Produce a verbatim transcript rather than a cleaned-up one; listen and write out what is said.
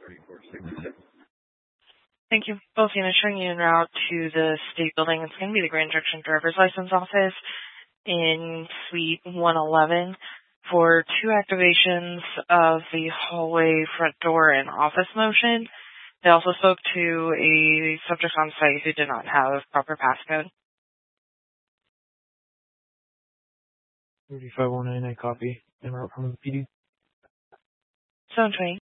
Thank you. Both units showing you en route to the state building. It's going to be the Grand Junction Driver's License Office in Suite one eleven for two activations of the hallway, front door, and office motion. They also spoke to a subject on site who did not have proper passcode. thirty-five one nine, I copy. En route from the P D. seven twenty.